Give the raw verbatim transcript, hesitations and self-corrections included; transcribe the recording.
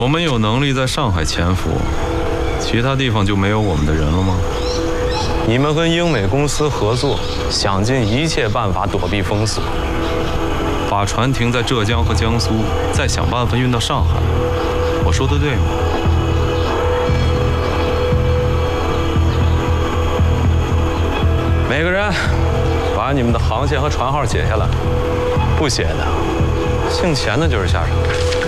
我们有能力在上海潜伏，其他地方就没有我们的人了吗？ 你们跟英美公司合作，想尽一切办法躲避封锁， 把船停在浙江和江苏，再想办法运到上海。我说的对吗？ 每个人把你们的航线和船号写下来，不写的，姓钱的就是下场。